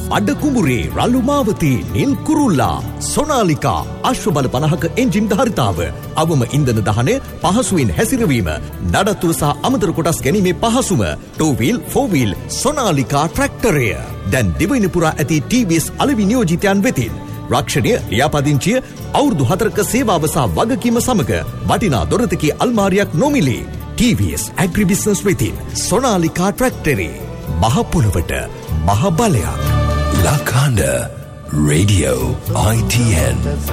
අඩ කුඹුරේ රළු මාවතී නිල් කුරුල්ලා සොනාලිකා අශ්ව බල 50ක එන්ජින් ධාරිතාව අවම ඉන්ධන දහනය පහසුවෙන් හැසිරවීම නඩත්තුව සහ අමතර කොටස් ගැනීමේ පහසුම 2 wheel 4 wheel සොනාලිකා ට්‍රැක්ටරය දැන් දිවයින පුරා ඇති TVS අලෙවි නියෝජිතයන් වෙතින් රක්ෂණය ලියාපදිංචිය අවුරුදු 4ක සේවාව සහ වගකීම සමග වටිනා දොරතකී අල්මාරියක් නොමිලේ TVS Agribusiness වෙතින් සොනාලිකා ට්‍රැක්ටරේ මහ පොළවට මහ බලයක් Lakanda Radio ITN